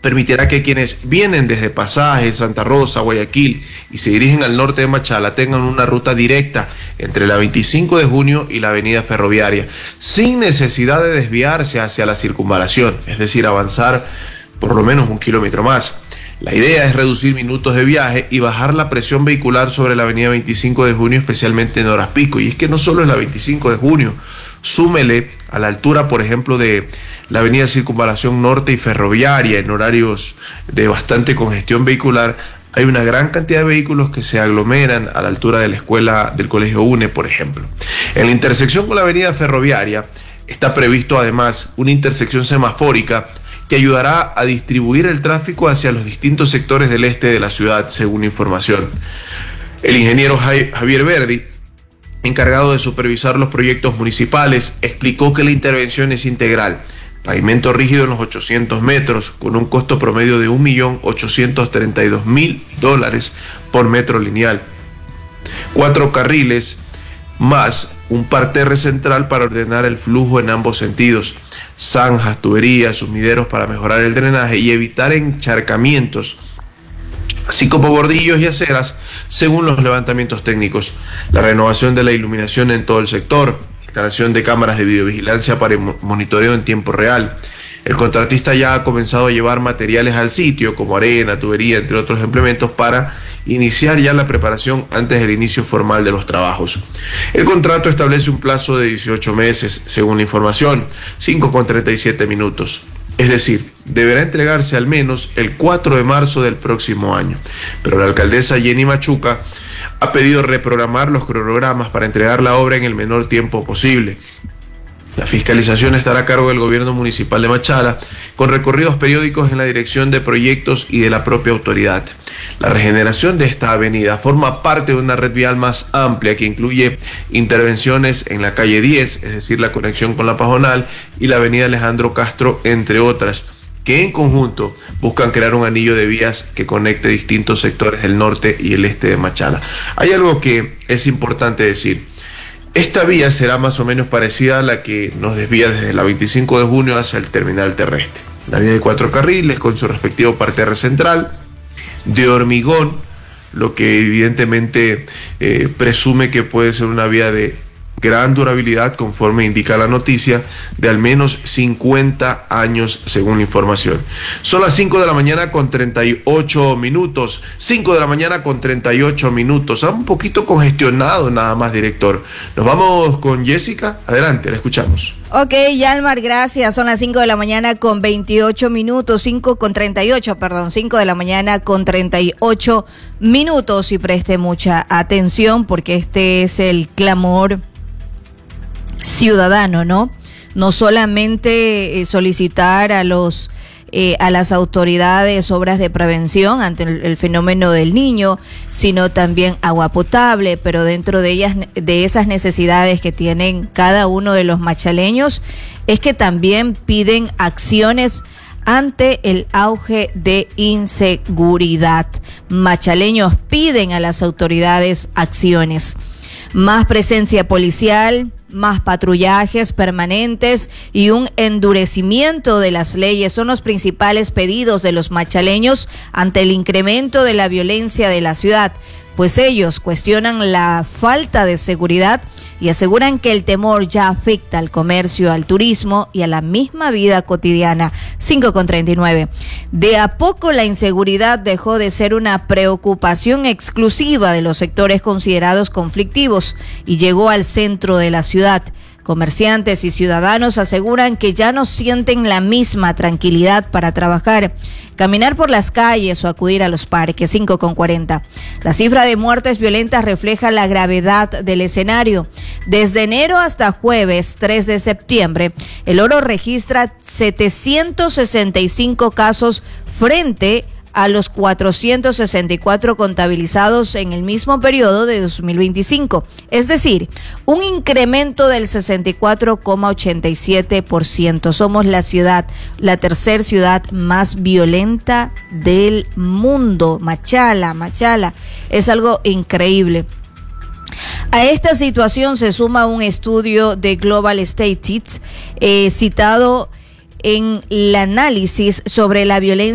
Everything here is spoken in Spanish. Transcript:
permitirá que quienes vienen desde Pasaje, Santa Rosa, Guayaquil y se dirigen al norte de Machala tengan una ruta directa entre la 25 de junio y la avenida Ferroviaria, sin necesidad de desviarse hacia la circunvalación, es decir, avanzar por lo menos 1 kilómetro más. La idea es reducir minutos de viaje y bajar la presión vehicular sobre la avenida 25 de junio, especialmente en horas pico. Y es que no solo es la 25 de junio, súmele a la altura, por ejemplo, de la avenida Circunvalación Norte y Ferroviaria, en horarios de bastante congestión vehicular, hay una gran cantidad de vehículos que se aglomeran a la altura de la escuela del Colegio UNE, por ejemplo. En la intersección con la avenida Ferroviaria está previsto además una intersección semafórica que ayudará a distribuir el tráfico hacia los distintos sectores del este de la ciudad, según información. El ingeniero Javier Verdi, encargado de supervisar los proyectos municipales, explicó que la intervención es integral. Pavimento rígido en los 800 metros, con un costo promedio de $1.832.000 por metro lineal. 4 carriles más un parterre central para ordenar el flujo en ambos sentidos, zanjas, tuberías, sumideros para mejorar el drenaje y evitar encharcamientos, así como bordillos y aceras, según los levantamientos técnicos. La renovación de la iluminación en todo el sector, instalación de cámaras de videovigilancia para monitoreo en tiempo real. El contratista ya ha comenzado a llevar materiales al sitio, como arena, tubería, entre otros implementos, para iniciar ya la preparación antes del inicio formal de los trabajos. El contrato establece un plazo de 18 meses, según la información, 5:37 minutos. Es decir, deberá entregarse al menos el 4 de marzo del próximo año. Pero la alcaldesa Jenny Machuca ha pedido reprogramar los cronogramas para entregar la obra en el menor tiempo posible. La fiscalización estará a cargo del gobierno municipal de Machala, con recorridos periódicos en la dirección de proyectos y de la propia autoridad. La regeneración de esta avenida forma parte de una red vial más amplia que incluye intervenciones en la calle 10, es decir, la conexión con la Pajonal y la avenida Alejandro Castro, entre otras, que en conjunto buscan crear un anillo de vías que conecte distintos sectores del norte y el este de Machala. Hay algo que es importante decir. Esta vía será más o menos parecida a la que nos desvía desde la 25 de junio hacia el terminal terrestre. La vía de 4 carriles con su respectivo parterre central, de hormigón, lo que evidentemente presume que puede ser una vía de gran durabilidad, conforme indica la noticia, de al menos 50 años, según la información. Son las 5 de la mañana con 38 minutos. 5 de la mañana con 38 minutos. Un poquito congestionado nada más, director. Nos vamos con Jessica. Adelante, la escuchamos. Ok, Yalmar, gracias. Son las 5 de la mañana con 28 minutos. 5 de la mañana con 38 minutos. Y preste mucha atención porque este es el clamor ciudadano, ¿no? No solamente solicitar a las autoridades obras de prevención ante el fenómeno del Niño, sino también agua potable, pero dentro de ellas, de esas necesidades que tienen cada uno de los machaleños, es que también piden acciones ante el auge de inseguridad. Machaleños piden a las autoridades acciones, más presencia policial, más patrullajes permanentes y un endurecimiento de las leyes son los principales pedidos de los machaleños ante el incremento de la violencia de la ciudad, pues ellos cuestionan la falta de seguridad y aseguran que el temor ya afecta al comercio, al turismo y a la misma vida cotidiana. 5:39. De a poco la inseguridad dejó de ser una preocupación exclusiva de los sectores considerados conflictivos y llegó al centro de la ciudad. Comerciantes y ciudadanos aseguran que ya no sienten la misma tranquilidad para trabajar, caminar por las calles o acudir a los parques. 5:40. La cifra de muertes violentas refleja la gravedad del escenario. Desde enero hasta jueves 3 de septiembre, el Oro registra 765 casos frente a los 464 contabilizados en el mismo periodo de 2025, es decir, un incremento del 64,87%. Somos la tercera ciudad más violenta del mundo. Machala, es algo increíble. A esta situación se suma un estudio de Global Statistics citado en el análisis sobre la violencia